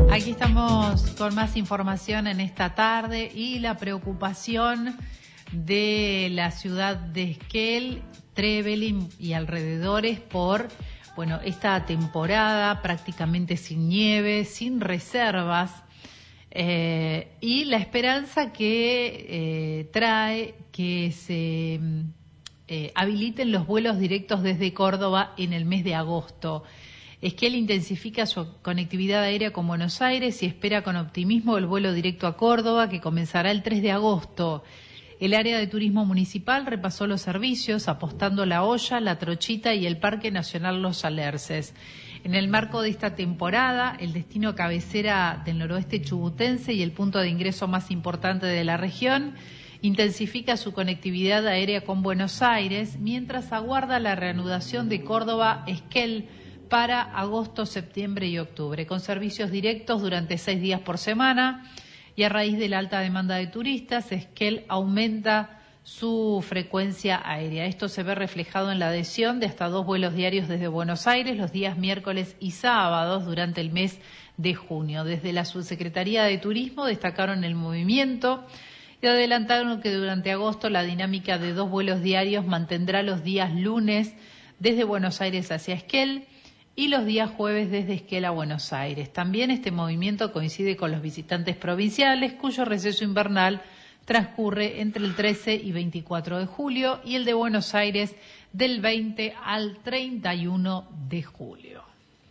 Aquí estamos con más información en esta tarde y la preocupación de la ciudad de Esquel, Trevelin y alrededores por, esta temporada prácticamente sin nieve, sin reservas, y la esperanza que trae que se habiliten los vuelos directos desde Córdoba en el mes de agosto. Esquel intensifica su conectividad aérea con Buenos Aires y espera con optimismo el vuelo directo a Córdoba, que comenzará el 3 de agosto. El área de turismo municipal repasó los servicios, apostando La Olla, La Trochita y el Parque Nacional Los Alerces. En el marco de esta temporada, el destino cabecera del noroeste chubutense y el punto de ingreso más importante de la región intensifica su conectividad aérea con Buenos Aires, mientras aguarda la reanudación de Córdoba-Esquel para agosto, septiembre y octubre, con servicios directos durante 6 días por semana, y a raíz de la alta demanda de turistas, Esquel aumenta su frecuencia aérea. Esto se ve reflejado en la adhesión de hasta 2 vuelos diarios desde Buenos Aires los días miércoles y sábados durante el mes de junio. Desde la Subsecretaría de Turismo destacaron el movimiento y adelantaron que durante agosto la dinámica de 2 vuelos diarios mantendrá los días lunes desde Buenos Aires hacia Esquel y los días jueves desde Esquel a Buenos Aires. También este movimiento coincide con los visitantes provinciales, cuyo receso invernal transcurre entre el 13 y 24 de julio y el de Buenos Aires del 20 al 31 de julio.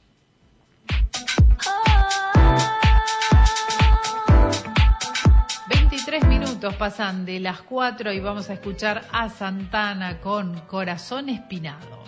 Minutos pasan de las 4 y vamos a escuchar a Santana con Corazón Espinado.